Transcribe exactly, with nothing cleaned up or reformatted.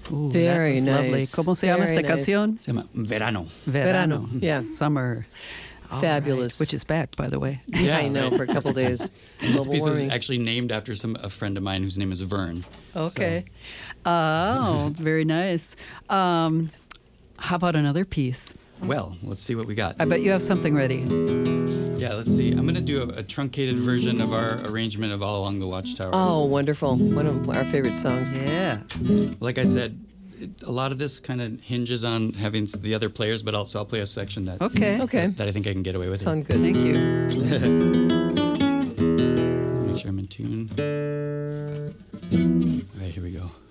Ooh, Very that was lovely. nice. ¿Cómo se llama Very esta nice. canción? Se llama Verano. Verano. Verano, yeah. Summer. All Fabulous. right, which is back, by the way. Yeah, I know, right. for a couple days. And this Global piece was warming. actually named after some a friend of mine whose name is Vern. Okay. Oh, very nice. Um, how about another piece? Well, let's see what we got. I bet you have something ready. Yeah, let's see. I'm going to do a, a truncated version of our arrangement of All Along the Watchtower. Oh, wonderful. One of our favorite songs. Yeah. Like I said, it, a lot of this kind of hinges on having the other players, but also I'll play a section that Okay. Okay. that, that I think I can get away with. Sound good. Thank you. Make sure I'm in tune. All right, here we go.